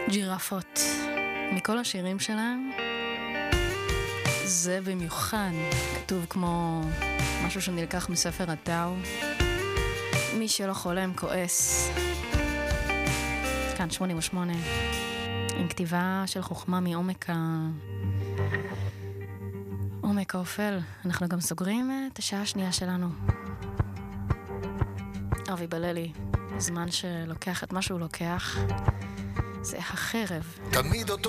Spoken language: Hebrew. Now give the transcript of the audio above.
ג'ירפות. מכל השירים שלהם, זה במיוחד כתוב כמו משהו שנלקח מספר הטאו. מי שלא חולם כועס. כאן 88, עם כתיבה של חוכמה מעומק עומק האופל. אנחנו גם סוגרים את השעה השנייה שלנו. אבי בללי, זמן שלוקח את מה שהוא לוקח, זה החרב. תמיד אותו